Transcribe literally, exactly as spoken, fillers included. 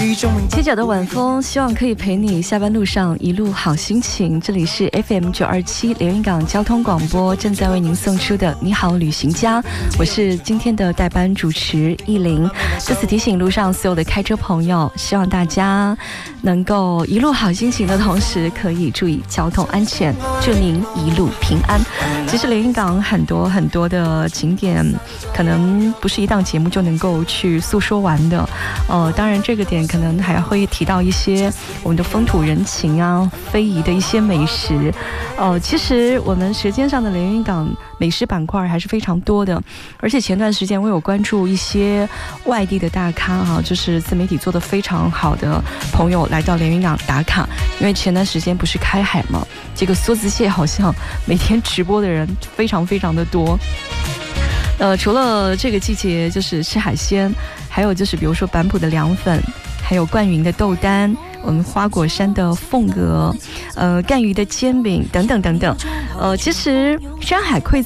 七九的晚风，希望可以陪你下班路上一路好心情。这里是 F M 九二七连云港交通广播，正在为您送出的你好旅行家，我是今天的代班主持艺玲。在此提醒路上所有的开车朋友，希望大家能够一路好心情的同时，可以注意交通安全，祝您一路平安。其实连云港很多很多的景点，可能不是一档节目就能够去诉说完的。呃，当然这个点可能还会提到一些我们的风土人情啊，非遗的一些美食。呃，其实我们舌尖上的连云港美食板块还是非常多的，而且前段时间我有关注一些外地的大咖哈、啊，就是自媒体做得非常好的朋友来到连云港打卡，因为前段时间不是开海嘛，这个梭子蟹好像每天直播的人非常非常的多。呃，除了这个季节就是吃海鲜，还有就是比如说板埔的凉粉，还有灌云的豆干，我们花果山的凤鹅，呃，赣鱼的煎饼等等等等。呃，其实山海馈